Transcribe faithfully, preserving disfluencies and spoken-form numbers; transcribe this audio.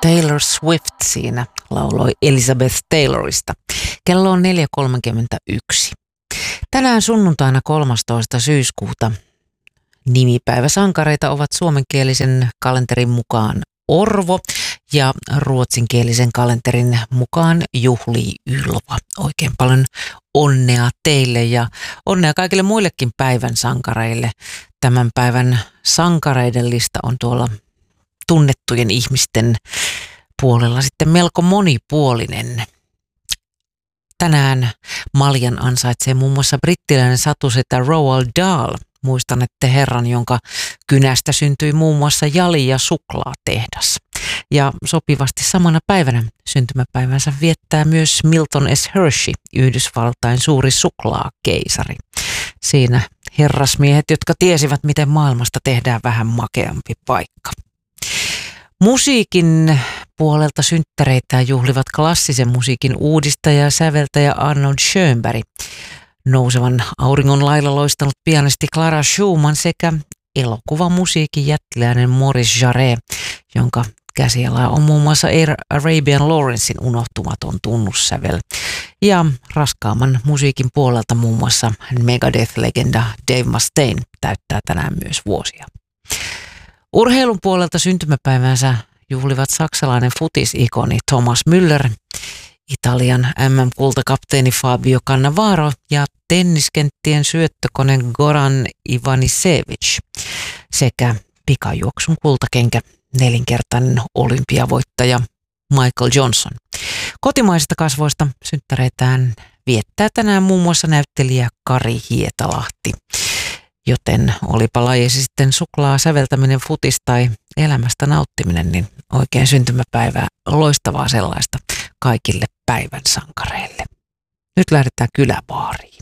Taylor Swift siinä lauloi Elizabeth Taylorista. Kello on neljä kolmekymmentäyksi. Tänään sunnuntaina kolmastoista syyskuuta nimipäiväsankareita ovat suomenkielisen kalenterin mukaan Orvo ja ruotsinkielisen kalenterin mukaan juhlii Ylva. Oikein paljon onnea teille ja onnea kaikille muillekin päivän sankareille. Tämän päivän sankareiden lista on tuolla tunnettujen ihmisten puolella sitten melko monipuolinen. Tänään maljan ansaitsee muun muassa brittiläinen satusetä Roald Dahl. Muistanette herran, jonka kynästä syntyi muun muassa jali- ja suklaatehdas. Ja sopivasti samana päivänä syntymäpäivänsä viettää myös Milton S. Hershey, Yhdysvaltain suuri suklaakeisari. Siinä herrasmiehet, jotka tiesivät, miten maailmasta tehdään vähän makeampi paikka. Musiikin puolelta synttäreitä juhlivat klassisen musiikin uudistaja ja säveltäjä Arnold Schönberg, nousevan auringon lailla loistanut pianisti Clara Schumann sekä elokuvamusiikin jättiläinen Maurice Jarre, jonka käsiala on muun muassa Arabian Lawrencein unohtumaton tunnussävel. Ja raskaamman musiikin puolelta muun muassa Megadeth-legenda Dave Mustaine täyttää tänään myös vuosia. Urheilun puolelta syntymäpäivänsä juhlivat saksalainen futisikoni Thomas Müller, Italian M M-kultakapteeni Fabio Cannavaro ja tenniskenttien syöttökone Goran Ivanisevic sekä pikajuoksun kultakenkä nelinkertainen olympiavoittaja Michael Johnson. Kotimaisista kasvoista synttäreitään viettää tänään muun muassa näyttelijä Kari Hietalahti. Joten olipa lajeisi sitten suklaa säveltäminen, futis tai elämästä nauttiminen, niin oikein syntymäpäivää, loistavaa sellaista kaikille päivän sankareille. Nyt lähdetään kyläbaariin.